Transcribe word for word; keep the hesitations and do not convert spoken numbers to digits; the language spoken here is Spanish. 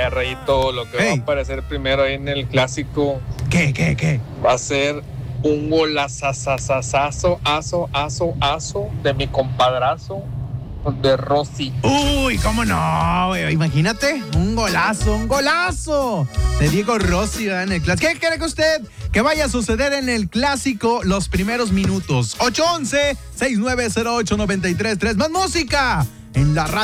Mira, Rayito, lo que Hey. va a aparecer primero ahí en el clásico ¿Qué, qué, qué? va a ser un golazazazazo, aso, aso, aso de mi compadrazo de Rossi. Uy, ¿cómo no, güey? Imagínate, un golazo, un golazo de Diego Rossi, ¿verdad? En el clásico. ¿Qué cree que usted que vaya a suceder en el clásico los primeros minutos? ocho once, seis nueve cero ocho, nueve tres tres. Más música en la radio.